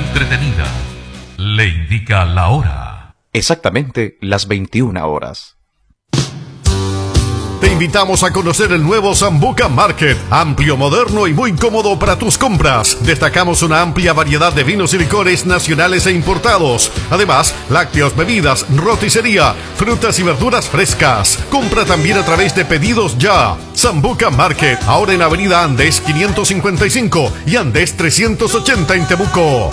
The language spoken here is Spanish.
entretenida. Le indica la hora. Exactamente las 21 horas. Te invitamos a conocer el nuevo Sambuca Market, amplio, moderno y muy cómodo para tus compras. Destacamos una amplia variedad de vinos y licores nacionales e importados. Además, lácteos, bebidas, roticería, frutas y verduras frescas. Compra también a través de Pedidos Ya. Sambuca Market, ahora en Avenida Andes 555 y Andes 380 en Temuco.